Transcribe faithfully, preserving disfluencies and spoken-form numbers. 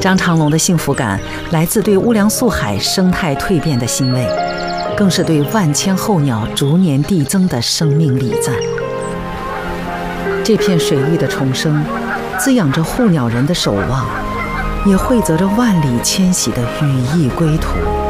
张长龙的幸福感来自对乌梁素海生态蜕变的欣慰，更是对万千候鸟逐年递增的生命礼赞。这片水域的重生，滋养着护鸟人的守望，也汇泽着万里迁徙的羽翼归途。